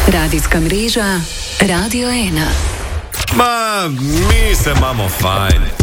Radijska mreža Radio 1. Ma, mi se imamo fajn.